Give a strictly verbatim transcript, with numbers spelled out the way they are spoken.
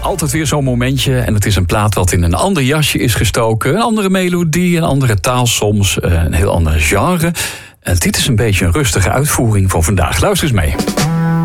Altijd weer zo'n momentje. En het is een plaat wat in een ander jasje is gestoken. Een andere melodie, een andere taal soms. Een heel ander genre. En dit is een beetje een rustige uitvoering van vandaag. Luister eens mee.